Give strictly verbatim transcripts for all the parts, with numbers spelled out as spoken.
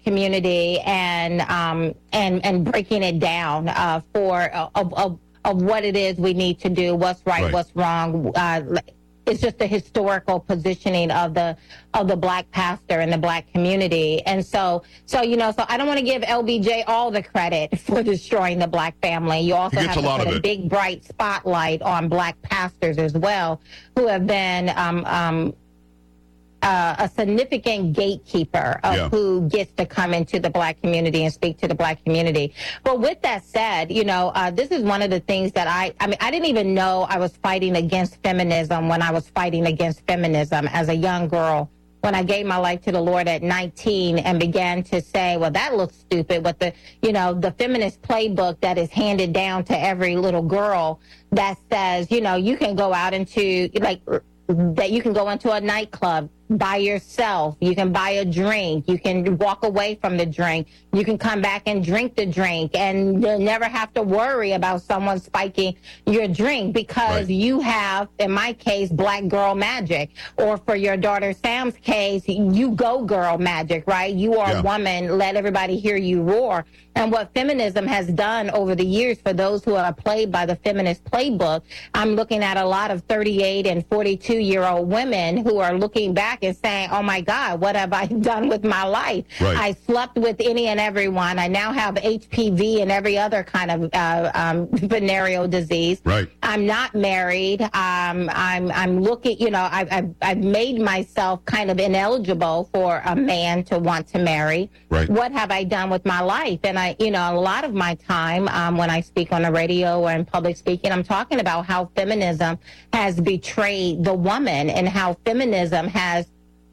community and um, and and breaking it down uh, for uh, of, of of what it is we need to do, what's right, Right. what's wrong. Uh, it's just the historical positioning of the of the black pastor and the black community. And so, so you know, so I don't want to give L B J all the credit for destroying the black family. You also He gets have a to lot put of a it. big, bright spotlight on black pastors as well, who have been um, um, uh, a significant gatekeeper of Yeah. who gets to come into the black community and speak to the black community. But with that said, you know, uh, this is one of the things that I, I mean, I didn't even know I was fighting against feminism when I was fighting against feminism as a young girl. When I gave my life to the Lord at nineteen and began to say, well, that looks stupid, but the, you know, the feminist playbook that is handed down to every little girl that says, you know, you can go out into, like, that you can go into a nightclub by yourself. You can buy a drink. You can walk away from the drink. You can come back and drink the drink, and you'll never have to worry about someone spiking your drink because Right. you have, in my case, black girl magic. Or for your daughter Sam's case, you go girl magic, right? You are Yeah. a woman. Let everybody hear you roar. And what feminism has done over the years, for those who are played by the feminist playbook, I'm looking at a lot of thirty-eight and forty-two year old women who are looking back and saying, oh my God, what have I done with my life? Right. I slept with any and everyone. I now have H P V and every other kind of uh, um, venereal disease. Right. I'm not married. Um, I'm I'm looking, you know, I've, I've, I've made myself kind of ineligible for a man to want to marry. Right. What have I done with my life? And I, you know, a lot of my time um, when I speak on the radio or in public speaking, I'm talking about how feminism has betrayed the woman and how feminism has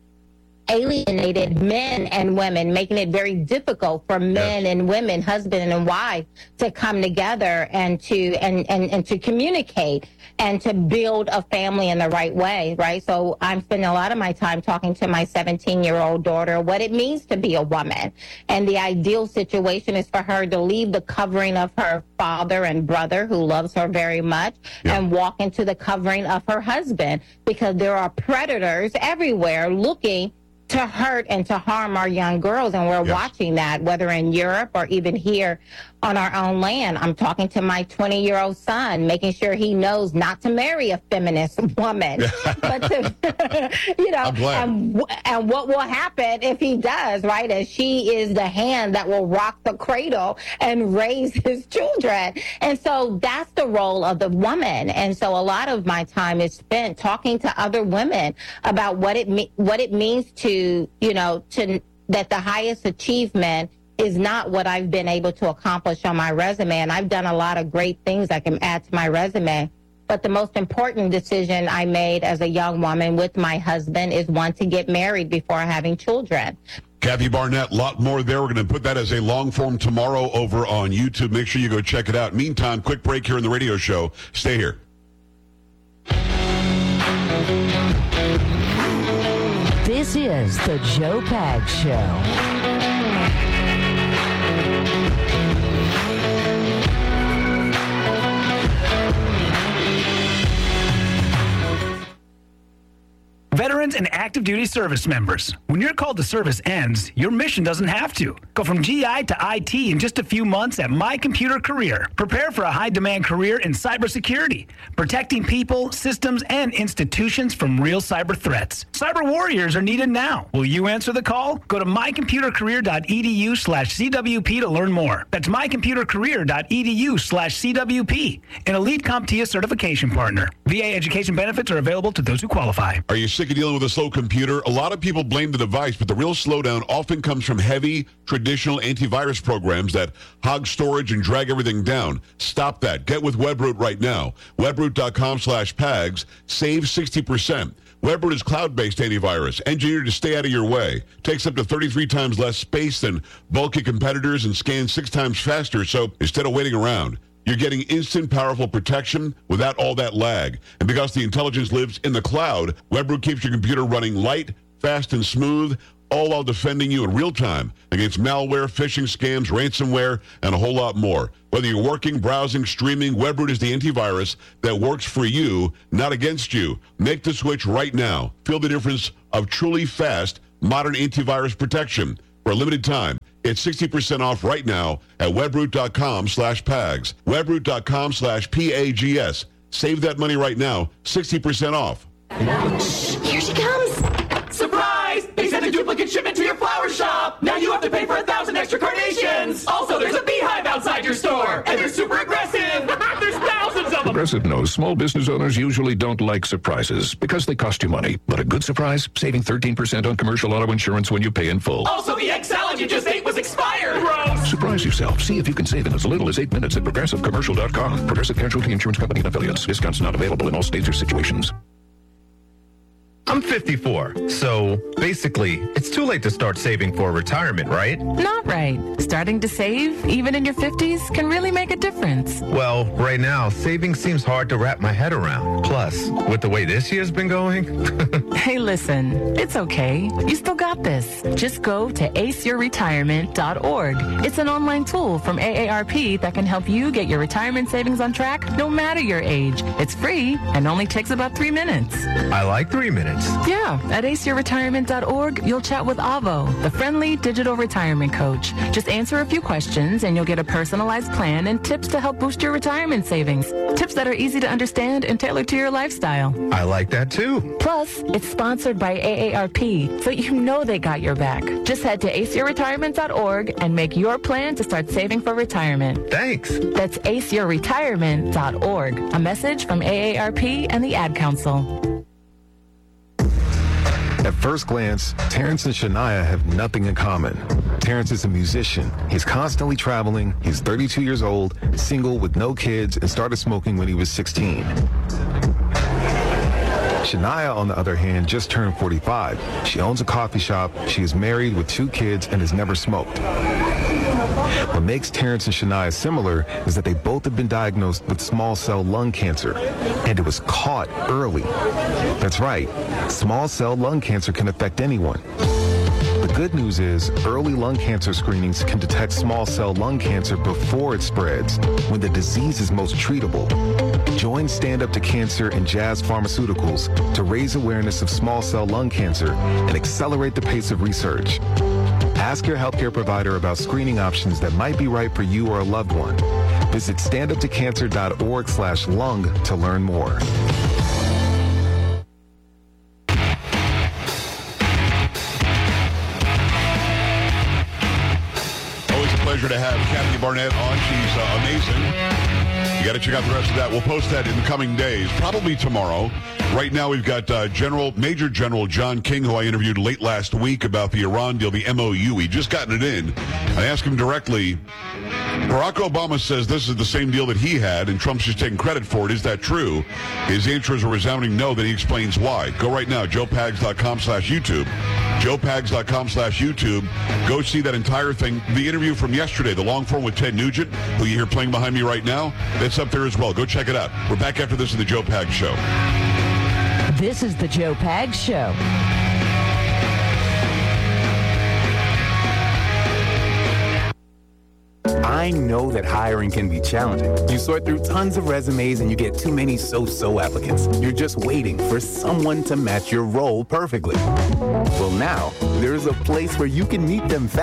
alienated men and women, making it very difficult for men Yes. and women, husband and wife, to come together and to and, and, and to communicate and to build a family in the right way, right? So I'm spending a lot of my time talking to my seventeen-year-old daughter what it means to be a woman. And the ideal situation is for her to leave the covering of her father and brother, who loves her very much, Yeah. and walk into the covering of her husband, because there are predators everywhere looking to hurt and to harm our young girls. And we're Yes. watching that, whether in Europe or even here on our own land. I'm talking to my twenty-year-old son, making sure he knows not to marry a feminist woman, but to, you know, I'm glad. and, w- and what will happen if he does, right? As she is the hand that will rock the cradle and raise his children. And so that's the role of the woman. And so a lot of my time is spent talking to other women about what it me- what it means to, you know, to that the highest achievement is not what I've been able to accomplish on my resume. And I've done a lot of great things I can add to my resume. But the most important decision I made as a young woman with my husband is one to get married before having children. Kathy Barnett, a lot more there. We're going to put that as a long form tomorrow over on YouTube. Make sure you go check it out. Meantime, quick break here in the radio show. Stay here. This is the Joe Pags Show. Veterans and active duty service members, when your call to service ends, your mission doesn't have to. Go from G I to I T in just a few months at My Computer Career. Prepare for a high-demand career in cybersecurity, protecting people, systems, and institutions from real cyber threats. Cyber warriors are needed now. Will you answer the call? Go to mycomputercareer.edu slash CWP to learn more. That's mycomputercareer.edu slash CWP, an elite CompTIA certification partner. V A education benefits are available to those who qualify. Are you sick of dealing with a slow computer? A lot of people blame the device, but the real slowdown often comes from heavy, traditional antivirus programs that hog storage and drag everything down. Stop that. Get with Webroot right now. Webroot.com slash PAGS. Save sixty percent. Webroot is cloud-based antivirus, engineered to stay out of your way. Takes up to thirty-three times less space than bulky competitors and scans six times faster, so instead of waiting around, you're getting instant, powerful protection without all that lag. And because the intelligence lives in the cloud, Webroot keeps your computer running light, fast, and smooth, all while defending you in real time against malware, phishing scams, ransomware, and a whole lot more. Whether you're working, browsing, streaming, Webroot is the antivirus that works for you, not against you. Make the switch right now. Feel the difference of truly fast, modern antivirus protection. For a limited time, it's sixty percent off right now at webroot.com slash PAGS. Webroot.com slash P A G S. Save that money right now, sixty percent off. Here she comes. Surprise! They sent a duplicate shipment to your flower shop. Now you have to pay for a thousand extra carnations. Also, there's a beehive outside your store, and they're super aggressive. There's thousands of them. Progressive knows small business owners usually don't like surprises because they cost you money. But a good surprise, saving thirteen percent on commercial auto insurance when you pay in full. Also, the egg salad you just ate was expired. Gross. Surprise yourself. See if you can save in as little as eight minutes at progressive commercial dot com. Progressive Casualty Insurance Company and affiliates. Discounts not available in all states or situations. I'm fifty-four, so basically, it's too late to start saving for retirement, right? Not right. Starting to save, even in your fifties, can really make a difference. Well, right now, saving seems hard to wrap my head around. Plus, with the way this year's been going... Hey, listen, it's okay. You still got this. Just go to ace your retirement dot org. It's an online tool from A A R P that can help you get your retirement savings on track no matter your age. It's free and only takes about three minutes. I like three minutes. Yeah, at ace your retirement dot org, you'll chat with Avo, the friendly digital retirement coach. Just answer a few questions and you'll get a personalized plan and tips to help boost your retirement savings. Tips that are easy to understand and tailored to your lifestyle. I like that too. Plus, it's sponsored by A A R P, so you know they got your back. Just head to ace your retirement dot org and make your plan to start saving for retirement. Thanks. That's ace your retirement dot org. A message from A A R P and the Ad Council. At first glance, Terrence and Shania have nothing in common. Terrence is a musician. He's constantly traveling. He's thirty-two years old, single with no kids, and started smoking when he was sixteen. Shania, on the other hand, just turned forty-five. She owns a coffee shop. She is married with two kids and has never smoked. What makes Terrence and Shania similar is that they both have been diagnosed with small cell lung cancer, and it was caught early. That's right, small cell lung cancer can affect anyone. The good news is early lung cancer screenings can detect small cell lung cancer before it spreads, when the disease is most treatable. Join Stand Up to Cancer and Jazz Pharmaceuticals to raise awareness of small cell lung cancer and accelerate the pace of research. Ask your healthcare provider about screening options that might be right for you or a loved one. Visit stand up to cancer dot org slash lung to learn more. Always a pleasure to have Kathy Barnett on. She's uh, amazing. You got to check out the rest of that. We'll post that in the coming days, probably tomorrow. Right now, we've got uh, General Major General John King, who I interviewed late last week about the Iran deal, the M O U. He just gotten it in. I asked him directly, Barack Obama says this is the same deal that he had, and Trump's just taking credit for it. Is that true? His answer is a resounding no. Then he explains why. Go right now, joe pags dot com slash YouTube. joe pags dot com slash YouTube. Go see that entire thing. The interview from yesterday, the long form with Ted Nugent, who you hear playing behind me right now, that's up there as well. Go check it out. We're back after this in the Joe Pags Show. This is the Joe Pags Show. I know that hiring can be challenging. You sort through tons of resumes and you get too many so-so applicants. You're just waiting for someone to match your role perfectly. Well, now, there's a place where you can meet them fast.